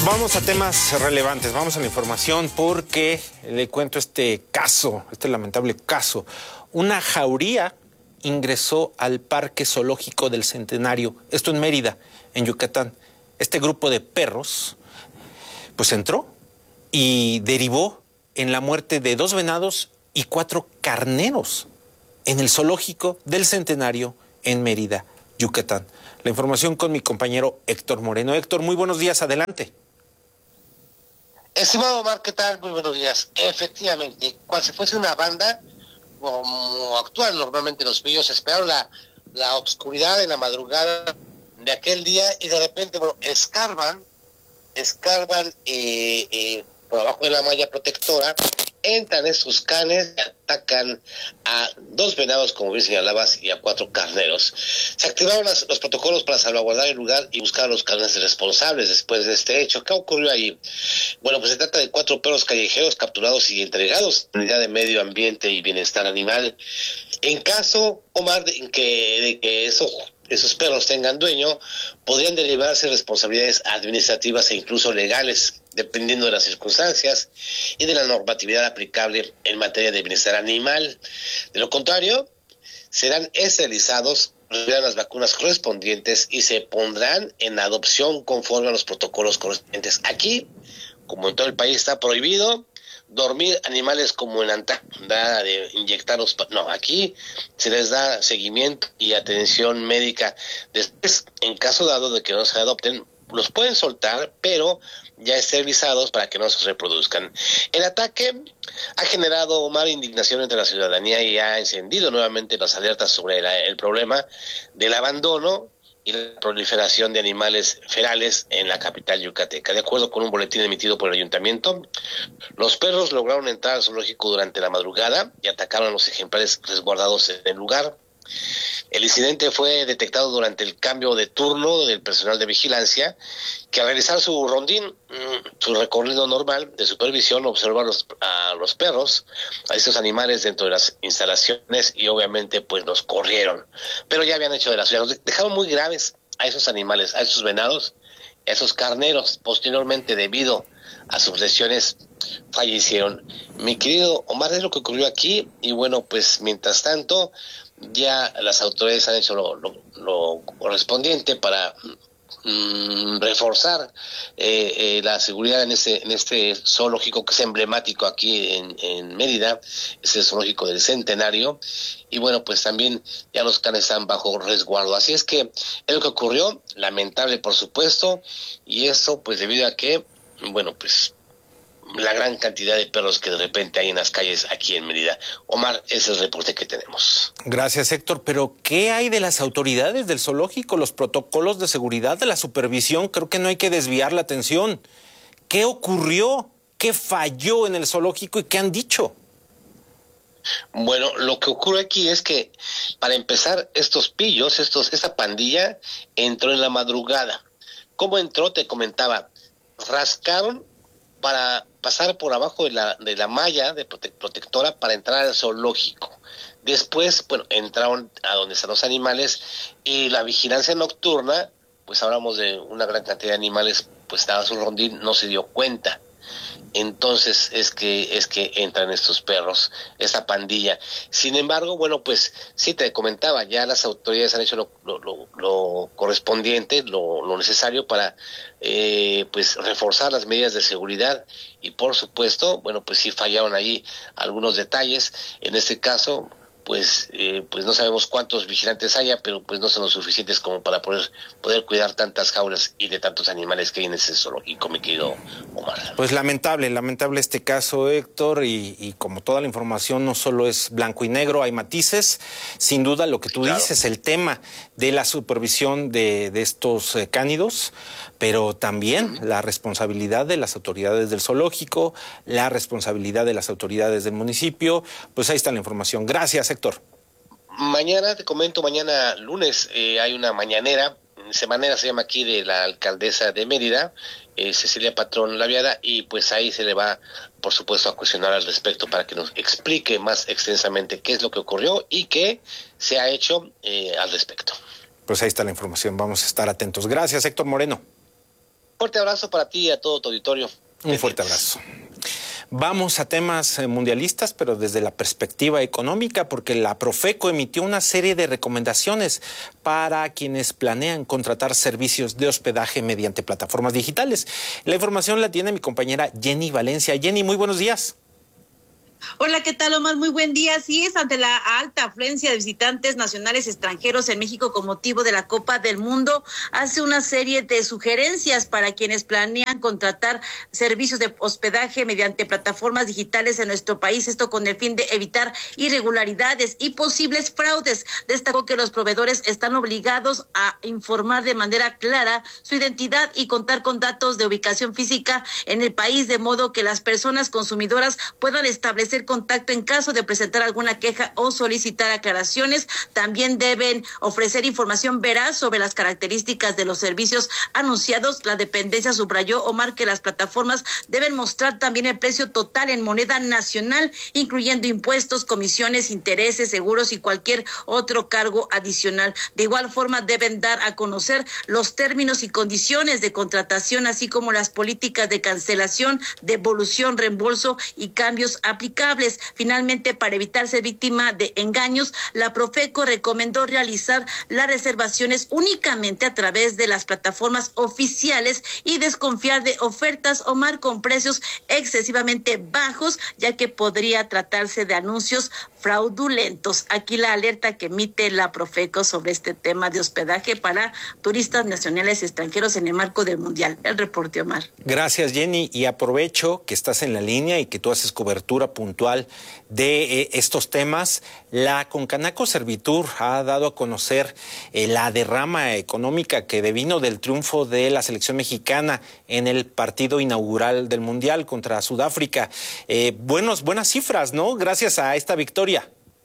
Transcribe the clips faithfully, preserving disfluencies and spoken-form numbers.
Vamos a temas relevantes, vamos a la información porque le cuento este caso, este lamentable caso. Una jauría ingresó al Parque Zoológico del Centenario, esto en Mérida, en Yucatán. Este grupo de perros, pues entró y derivó en la muerte de dos venados y cuatro carneros en el Zoológico del Centenario en Mérida, Yucatán. La información con mi compañero Héctor Moreno. Héctor, muy buenos días, adelante. Estimado Omar, ¿qué tal? Muy buenos días. Efectivamente, cual si fuese una banda, como actúan normalmente los pillos, esperaron la, la oscuridad en la madrugada de aquel día y de repente, bueno, escarban, escarban eh, eh, por abajo de la malla protectora, entran en sus canes y atacan a dos venados, como bien señalabas, y a cuatro carneros. Se activaron las, los protocolos para salvaguardar el lugar y buscar a los carneros responsables después de este hecho. ¿Qué ocurrió ahí? Bueno, pues se trata de cuatro perros callejeros capturados y entregados a la Unidad de Medio Ambiente y Bienestar Animal. En caso, Omar, de que, de que eso... esos perros tengan dueño, podrían derivarse responsabilidades administrativas e incluso legales, dependiendo de las circunstancias y de la normatividad aplicable en materia de bienestar animal. De lo contrario, serán esterilizados, recibirán las vacunas correspondientes y se pondrán en adopción conforme a los protocolos correspondientes. Aquí, como en todo el país, está prohibido dormir animales como en Antártida, de inyectarlos. No, aquí se les da seguimiento y atención médica. Después, en caso dado de que no se adopten, los pueden soltar, pero ya esterilizados para que no se reproduzcan. El ataque ha generado, Omar, indignación entre la ciudadanía y ha encendido nuevamente las alertas sobre la, el problema del abandono y la proliferación de animales ferales en la capital yucateca. De acuerdo con un boletín emitido por el ayuntamiento, los perros lograron entrar al zoológico durante la madrugada y atacaron a los ejemplares resguardados en el lugar. El incidente fue detectado durante el cambio de turno del personal de vigilancia, que al realizar su rondín, su recorrido normal de supervisión, observó a los, a los perros, a estos animales dentro de las instalaciones y obviamente pues los corrieron. Pero ya habían hecho de las suyas, dejaron muy graves a esos animales, a esos venados, a esos carneros. Posteriormente, debido a sus lesiones, fallecieron. Mi querido Omar, es lo que ocurrió aquí y bueno, pues mientras tanto ya las autoridades han hecho lo, lo, lo correspondiente para mm, reforzar eh, eh, la seguridad en este en este zoológico que es emblemático aquí en, en Mérida, es el zoológico del Centenario, y bueno, pues también ya los canes están bajo resguardo. Así es que es lo que ocurrió, lamentable por supuesto, y eso pues debido a que, bueno, pues la gran cantidad de perros que de repente hay en las calles aquí en Mérida. Omar, ese es el reporte que tenemos. Gracias, Héctor. Pero, ¿qué hay de las autoridades del zoológico, los protocolos de seguridad, de la supervisión? Creo que no hay que desviar la atención. ¿Qué ocurrió? ¿Qué falló en el zoológico y qué han dicho? Bueno, lo que ocurre aquí es que, para empezar, estos pillos, estos, esta pandilla, entró en la madrugada. ¿Cómo entró? Te comentaba. Rascaron para pasar por abajo de la de la malla de prote protectora para entrar al zoológico. Después, bueno, entraron a donde están los animales y la vigilancia nocturna, pues hablamos de una gran cantidad de animales, pues estaba su rondín, no se dio cuenta. Entonces es que es que entran estos perros, esta pandilla. Sin embargo, bueno, pues sí te comentaba, ya las autoridades han hecho lo, lo, lo, lo correspondiente, lo, lo necesario para eh, pues reforzar las medidas de seguridad y por supuesto, bueno, pues sí fallaron ahí algunos detalles. En este caso, pues eh, pues no sabemos cuántos vigilantes haya, pero pues no son los suficientes como para poder poder cuidar tantas jaulas y de tantos animales que hay en ese zoológico, mi querido Omar. Pues lamentable, lamentable este caso, Héctor, y, y como toda la información no solo es blanco y negro, hay matices. Sin duda lo que tú claro. dices, el tema de la supervisión de, de estos eh, cánidos, pero también la responsabilidad de las autoridades del zoológico, la responsabilidad de las autoridades del municipio. Pues ahí está la información. Gracias, Héctor. Mañana, te comento, mañana lunes eh, hay una mañanera, semanera se llama aquí, de la alcaldesa de Mérida, eh, Cecilia Patrón Laviada, y pues ahí se le va, por supuesto, a cuestionar al respecto para que nos explique más extensamente qué es lo que ocurrió y qué se ha hecho eh, al respecto. Pues ahí está la información, vamos a estar atentos. Gracias, Héctor Moreno. Fuerte abrazo para ti y a todo tu auditorio. Un fuerte abrazo. Vamos a temas mundialistas, pero desde la perspectiva económica, porque la Profeco emitió una serie de recomendaciones para quienes planean contratar servicios de hospedaje mediante plataformas digitales. La información la tiene mi compañera Jenny Valencia. Jenny, muy buenos días. Hola, ¿qué tal, Omar? Muy buen día. Sí, es ante la alta afluencia de visitantes nacionales extranjeros en México con motivo de la Copa del Mundo, hace una serie de sugerencias para quienes planean contratar servicios de hospedaje mediante plataformas digitales en nuestro país, esto con el fin de evitar irregularidades y posibles fraudes. Destacó que los proveedores están obligados a informar de manera clara su identidad y contar con datos de ubicación física en el país, de modo que las personas consumidoras puedan establecer contacto en caso de presentar alguna queja o solicitar aclaraciones. También deben ofrecer información veraz sobre las características de los servicios anunciados. La dependencia subrayó, Omar, que las plataformas deben mostrar también el precio total en moneda nacional, incluyendo impuestos, comisiones, intereses, seguros y cualquier otro cargo adicional. De igual forma, deben dar a conocer los términos y condiciones de contratación, así como las políticas de cancelación, devolución, reembolso y cambios aplicables. Finalmente, para evitar ser víctima de engaños, la Profeco recomendó realizar las reservaciones únicamente a través de las plataformas oficiales y desconfiar de ofertas, Omar, con precios excesivamente bajos, ya que podría tratarse de anuncios fraudulentos. Aquí la alerta que emite la Profeco sobre este tema de hospedaje para turistas nacionales y extranjeros en el marco del Mundial. El reporte, Omar. Gracias, Jenny, y aprovecho que estás en la línea y que tú haces cobertura puntual de eh, estos temas. La Concanaco Servitur ha dado a conocer eh, la derrama económica que devino del triunfo de la selección mexicana en el partido inaugural del Mundial contra Sudáfrica. Eh, buenos, buenas cifras, ¿no? Gracias a esta victoria.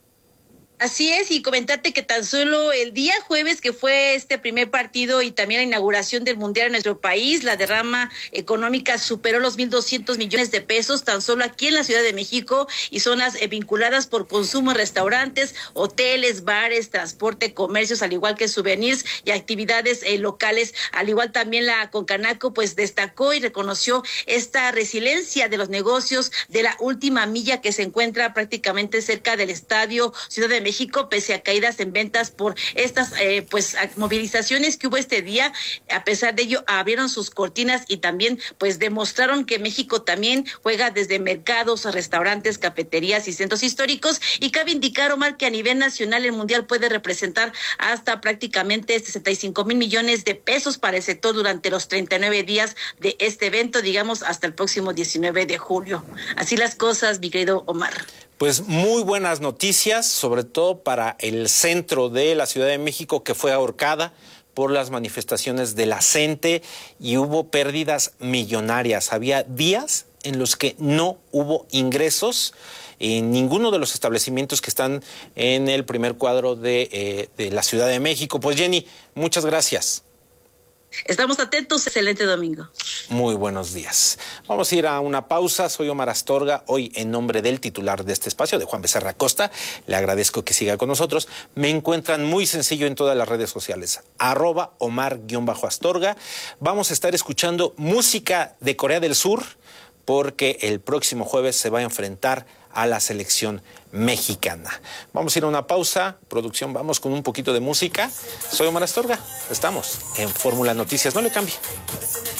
Así es, y comentarte que tan solo el día jueves, que fue este primer partido y también la inauguración del Mundial en nuestro país, la derrama económica superó los mil doscientos millones de pesos, tan solo aquí en la Ciudad de México y zonas eh, vinculadas por consumo, restaurantes, hoteles, bares, transporte, comercios, al igual que souvenirs y actividades eh, locales. Al igual también la Concanaco pues destacó y reconoció esta resiliencia de los negocios de la última milla, que se encuentra prácticamente cerca del Estadio Ciudad de México. México, pese a caídas en ventas por estas eh, pues movilizaciones que hubo este día. A pesar de ello, abrieron sus cortinas y también pues demostraron que México también juega desde mercados, restaurantes, cafeterías y centros históricos. Y cabe indicar, Omar, que a nivel nacional el Mundial puede representar hasta prácticamente sesenta y cinco mil millones de pesos para el sector durante los treinta y nueve días de este evento, digamos hasta el próximo diecinueve de julio. Así las cosas, mi querido Omar. Pues muy buenas noticias, sobre todo para el centro de la Ciudad de México, que fue ahorcada por las manifestaciones de la CENTE y hubo pérdidas millonarias. Había días en los que no hubo ingresos en ninguno de los establecimientos que están en el primer cuadro de, eh, de la Ciudad de México. Pues Jenny, muchas gracias. Estamos atentos, excelente domingo. Muy buenos días. Vamos a ir a una pausa. Soy Omar Astorga, hoy en nombre del titular de este espacio, de Juan Becerra Costa. Le agradezco que siga con nosotros. Me encuentran muy sencillo en todas las redes sociales, arroba Omar-Astorga. Vamos a estar escuchando música de Corea del Sur, porque el próximo jueves se va a enfrentar a la selección mexicana. Vamos a ir a una pausa. Producción, vamos con un poquito de música. Soy Omar Astorga. Estamos en Fórmula Noticias. No le cambie.